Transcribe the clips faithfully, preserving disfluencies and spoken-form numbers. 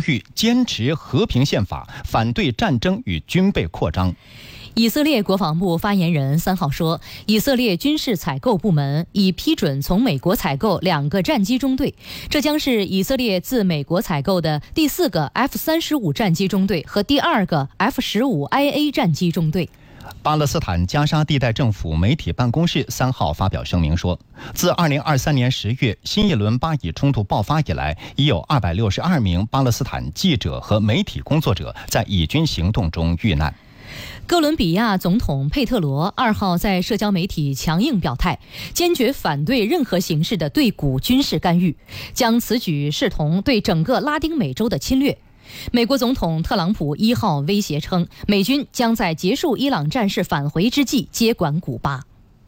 吁坚持和平宪法，反对战争与军备扩张。 以色列国防部发言人三号说，以色列军事采购部门已批准从美国采购两个战机中队，这将是以色列自美国采购的第四个 F 三十五 战机中队和第二个 F 十五 I A 战机中队。 巴勒斯坦加沙地带政府媒体办公室三号发表声明说，自二零二三年十月新一轮巴以冲突爆发以来，已有二百六十二名巴勒斯坦记者和媒体工作者在以军行动中遇难。 哥伦比亚总统佩特罗二号在社交媒体强硬表态，坚决反对任何形式的对古军事干预，将此举视同对整个拉丁美洲的侵略。美国总统特朗普一号威胁称，美军将在结束伊朗战事返回之际接管古巴。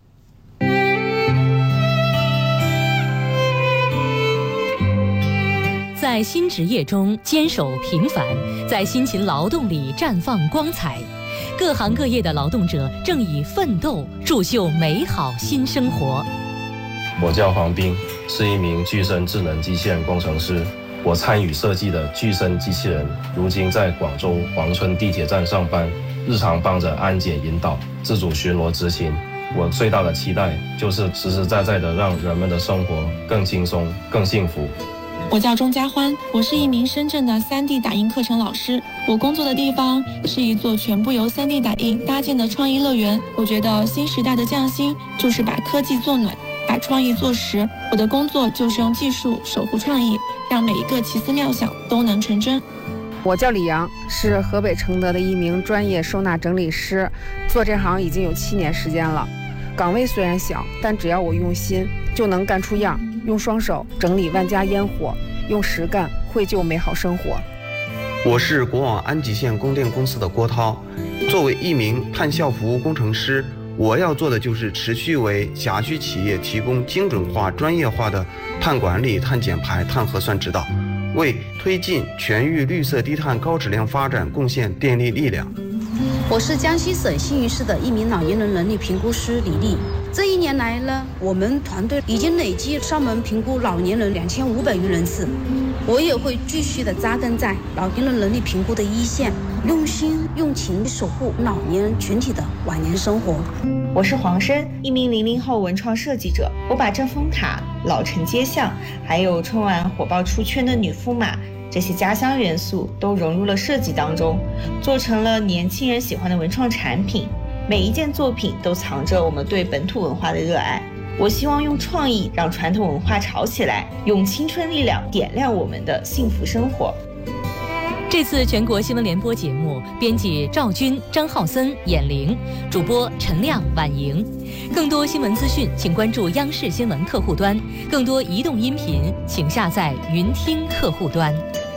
在新职业中坚守平凡，在辛勤劳动里绽放光彩。各行各业的劳动者正以奋斗铸就美好新生活。 我叫黄斌，是一名具身智能机器人工程师。我参与设计的具身机器人，如今在广州黄村地铁站上班，日常帮着安检引导、自主巡逻执勤。我最大的期待就是实实在在的让人们的生活更轻松、更幸福。 我叫钟家欢，我是一名深圳的 三 D 打印课程老师。我工作的地方是一座全部由 三 D 打印搭建的创意乐园。我觉得新时代的匠心就是把科技做暖，把创意做实。我的工作就是用技术守护创意，让每一个奇思妙想都能成真。 我叫李阳，是河北承德的一名专业收纳整理师，做这行已经有七年时间了。岗位虽然小，但只要我用心，就能干出样。用双手整理万家烟火，用实干绘就美好生活。 我是国网安吉县供电公司的郭涛，作为一名碳效服务工程师，我要做的就是持续为辖区企业提供精准化、专业化的碳管理、碳减排、碳核算指导，为推进全域绿色低碳高质量发展贡献电力力量。 我是江西省新余市的一名老年人能力评估师李丽。这一年来呢，我们团队已经累计上门评估老年人两千五百余人次。我也会继续的扎根在老年人能力评估的一线，用心用情守护老年群体的晚年生活。 我是黄生，一名零零后文创设计者。我把正风塔、老城街巷，还有春晚火爆出圈的女驸马这些家乡元素都融入了设计当中，做成了年轻人喜欢的文创产品。每一件作品都藏着我们对本土文化的热爱。我希望用创意让传统文化炒起来，用青春力量点亮我们的幸福生活。 这次全国新闻联播节目，编辑赵军、张浩森、闫玲，主播陈亮、婉莹。更多新闻资讯，请关注央视新闻客户端；更多移动音频，请下载云听客户端。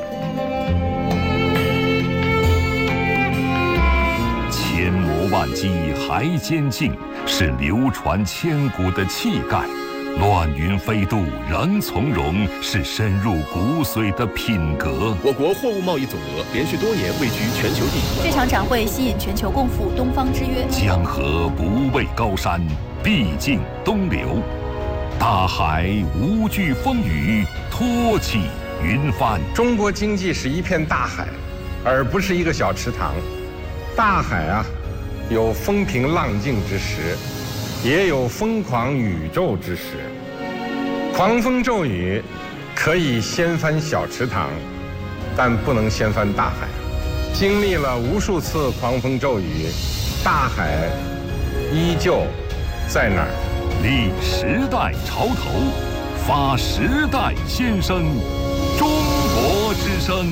千磨万击还坚劲，是流传千古的气概；乱云飞渡仍从容，是深入骨髓的品格。 我国货物贸易总额连续多年位居全球第一。 这场展会吸引全球共赴东方之约。 江河不畏高山，必尽东流；大海无惧风雨，托起云帆。 中国经济是一片大海，而不是一个小池塘。大海啊，有风平浪静之时，也有疯狂宇宙之时。狂风骤雨可以掀翻小池塘，但不能掀翻大海。经历了无数次狂风骤雨，大海依旧在那儿。 立时代潮头，发时代先声，中国之声。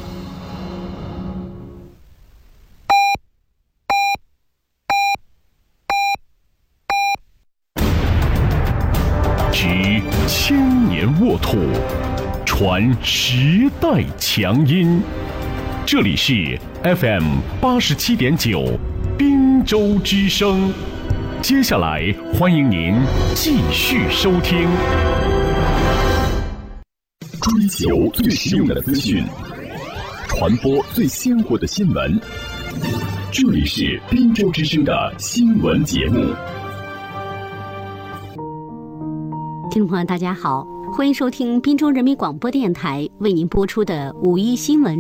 执千年沃土，传时代强音。这里是 F M 八十七点九滨州之声。接下来欢迎您继续收听。追求最实用的资讯，传播最鲜活的新闻。这里是滨州之声的新闻节目。 听众朋友大家好，欢迎收听滨州人民广播电台为您播出的五一新闻